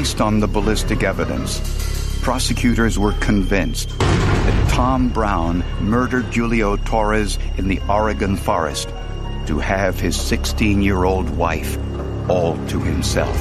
Based on the ballistic evidence, prosecutors were convinced that Tom Brown murdered Julio Torres in the Oregon forest to have his 16-year-old wife all to himself.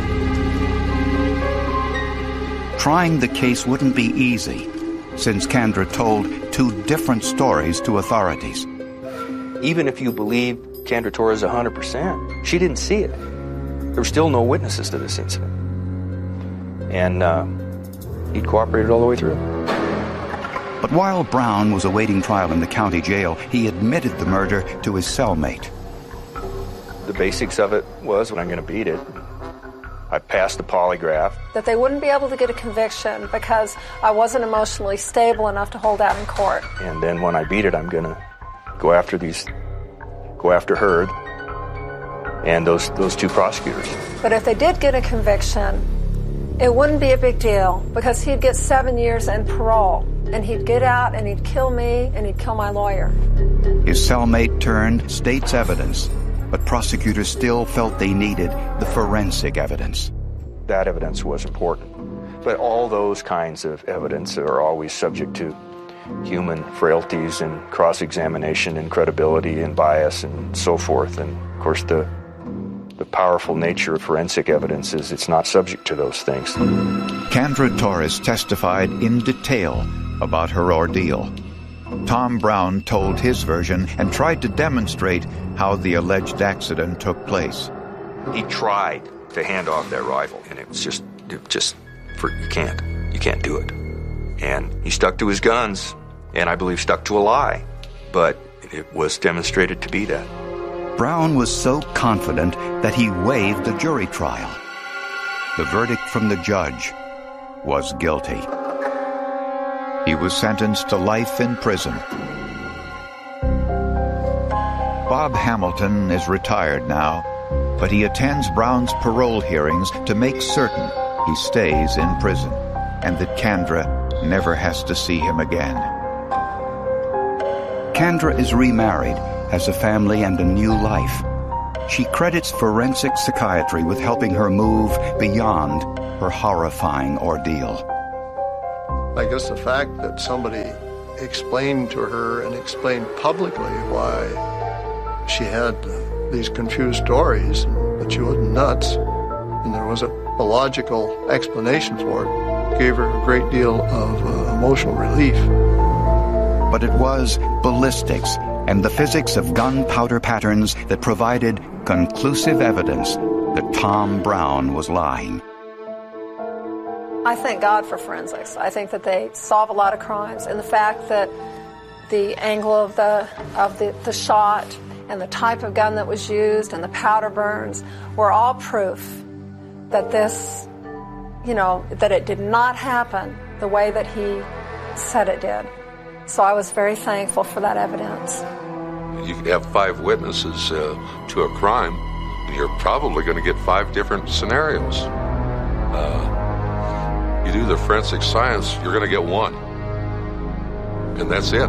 Trying the case wouldn't be easy, since Kandra told two different stories to authorities. Even if you believe Kandra Torres 100%, she didn't see it. There were still no witnesses to this incident. And he cooperated all the way through. But while Brown was awaiting trial in the county jail, he admitted the murder to his cellmate. The basics of it was, when I'm going to beat it, I passed the polygraph. That they wouldn't be able to get a conviction because I wasn't emotionally stable enough to hold out in court. And then when I beat it, I'm going to go after her and those two prosecutors. But if they did get a conviction, it wouldn't be a big deal because he'd get 7 years and parole. And he'd get out and he'd kill me and he'd kill my lawyer. His cellmate turned state's evidence, but prosecutors still felt they needed the forensic evidence. That evidence was important. But all those kinds of evidence are always subject to human frailties and cross-examination and credibility and bias and so forth. And, of course, the powerful nature of forensic evidence is it's not subject to those things. Kandra Torres testified in detail about her ordeal. Tom Brown told his version and tried to demonstrate how the alleged accident took place. He tried to hand off that rifle, and you can't do it. And he stuck to his guns, and I believe stuck to a lie, but it was demonstrated to be that. Brown was so confident that he waived the jury trial. The verdict from the judge was guilty. He was sentenced to life in prison. Bob Hamilton is retired now, but he attends Brown's parole hearings to make certain he stays in prison and that Kandra never has to see him again. Kandra is remarried, has a family and a new life. She credits forensic psychiatry with helping her move beyond her horrifying ordeal. I guess the fact that somebody explained to her and explained publicly why she had these confused stories, that she wasn't nuts, and there was a logical explanation for it, gave her a great deal of emotional relief. But it was ballistics and the physics of gunpowder patterns that provided conclusive evidence that Tom Brown was lying. I thank God for forensics. I think that they solve a lot of crimes, and the fact that the angle of the shot and the type of gun that was used and the powder burns were all proof that this, that it did not happen the way that he said it did. So I was very thankful for that evidence. You have 5 witnesses to a crime, and you're probably going to get 5 different scenarios. You do the forensic science, you're going to get one. And that's it.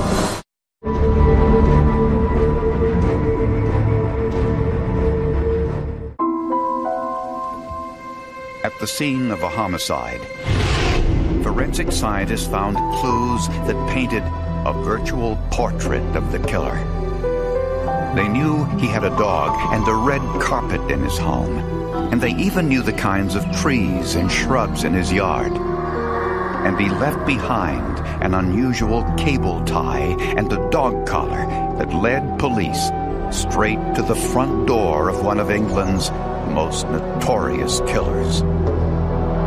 At the scene of a homicide, forensic scientists found clues that painted a virtual portrait of the killer. They knew he had a dog and a red carpet in his home, and they even knew the kinds of trees and shrubs in his yard. And he left behind an unusual cable tie and a dog collar that led police straight to the front door of one of England's most notorious killers.